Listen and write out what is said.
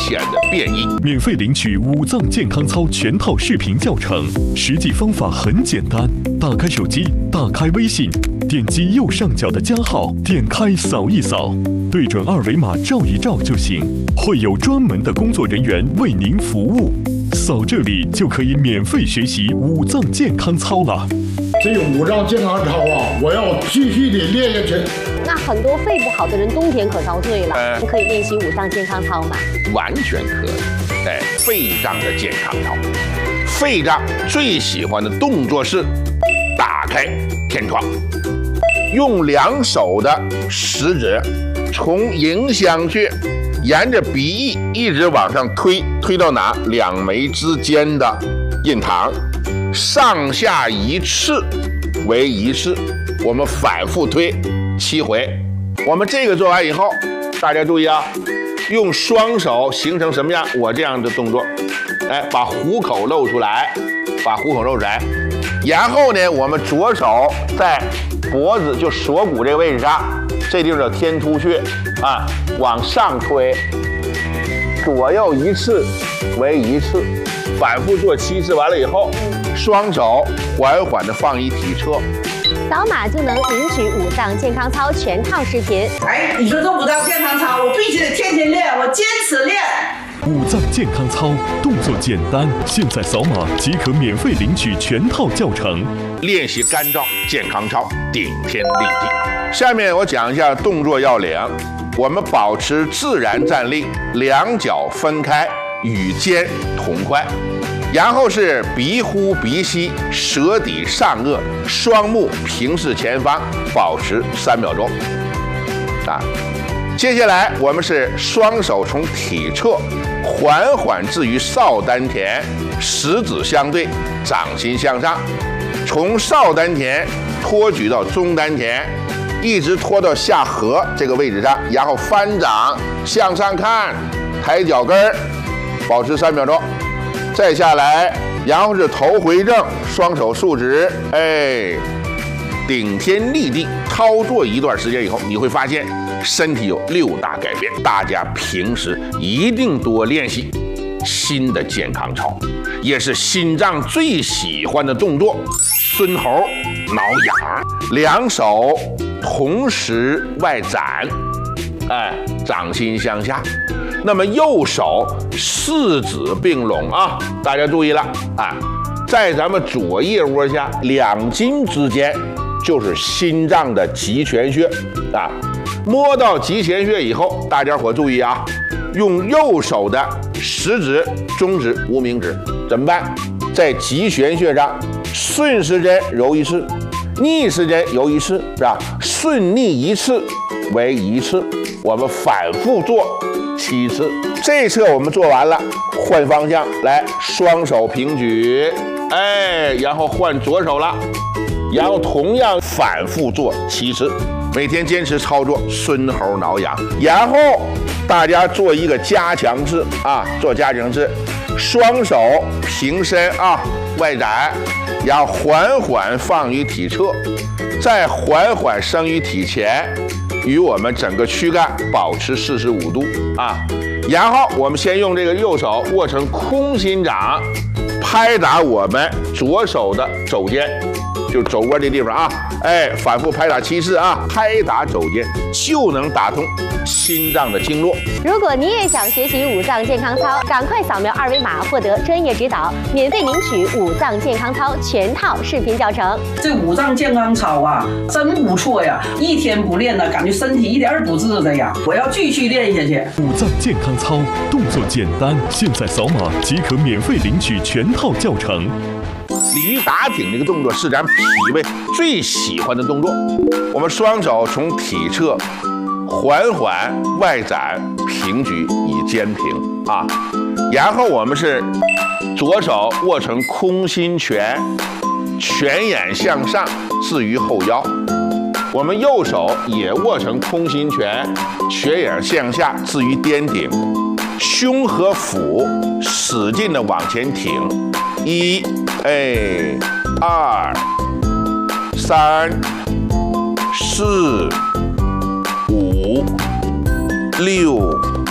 显的变异。 免费领取五脏健康操全套视频教程，实际方法很简单，打开手机，打开微信，点击右上角的加号，点开扫一扫，对准二维码照一照就行，会有专门的工作人员为您服务。扫这里就可以免费学习五脏健康操了。 这五脏健康操啊，我要继续的练下去。 那很多肺不好的人冬天可遭罪了，可以练习五脏健康操吗？ 完全可以。肺脏的健康操，肺脏最喜欢的动作是打开天窗，用2手的食指从迎香穴沿着鼻翼一直往上推到哪？2眉之间的印堂，上下一次为一次，我们反复推7回。我们这个做完以后，大家注意啊，用双手形成什么样？我这样的动作，把虎口露出来，然后呢，我们左手在脖子就锁骨这个位置上，这地方叫天突穴啊，往上推，左右一次为一次，反复做7次，完了以后，双手缓缓的放于体侧。 扫码就能领取五脏健康操全套视频。 你说这五脏健康操，我必须得天天练，我坚持练。 五脏健康操动作简单，现在扫码即可免费领取全套教程。 练习干燥健康操，顶天立地。下面我讲一下动作要领。我们保持自然站立，2脚分开，与肩同宽。然后是鼻呼鼻吸，舌抵上颚，双目平视前方，保持3秒钟。接下来我们是双手从体侧缓缓置于少丹田，食指相对，掌心向上，从少丹田托举到中丹田，一直拖到下颌这个位置上，然后翻掌向上看，抬脚跟儿，保持3秒钟。再下来，然后是头回正，双手竖直，顶天立地。操作一段时间以后，你会发现身体有6大改变。大家平时一定多练习新的健康操，也是心脏最喜欢的动作——孙猴挠痒。2手同时外展，掌心向下。那么右手4指并拢啊，大家注意了啊，在咱们左腋窝下2筋之间就是心脏的极泉穴啊。摸到极泉穴以后，大家伙注意啊，用右手的食指、中指、无名指怎么办？在极泉穴上顺时针揉1次，逆时针揉1次，是吧？顺逆1次为1次，我们反复做7次。这侧我们做完了，换方向来，双手平举，然后换左手了，然后同样反复做7次，每天坚持操作孙猴挠痒。然后大家做一个加强式啊，做加强式，双手平伸啊，外展，然后缓缓放于体侧，再缓缓升于体前，与我们整个躯干保持45度啊。然后我们先用这个右手握成空心掌，拍打我们左手的肘尖，就肘窝这地方啊，反复拍打7次啊，拍打肘尖就能打通心脏的经络。 如果你也想学习五脏健康操，赶快扫描2维码获得专业指导，免费领取五脏健康操全套视频教程。 这五脏健康操啊，真不错呀！一天不练呢，感觉身体一点儿不治的呀。我要继续练下去。 五脏健康操动作简单，现在扫码即可免费领取全套教程。 鲤鱼打挺这个动作是咱脾胃最喜欢的动作。我们双手从体侧缓缓外展平举以肩平啊，然后我们是左手握成空心拳，拳眼向上置于后腰，我们右手也握成空心拳，拳眼向下置于颠顶，胸和腹使劲的往前挺，1、2、3、4、5、6、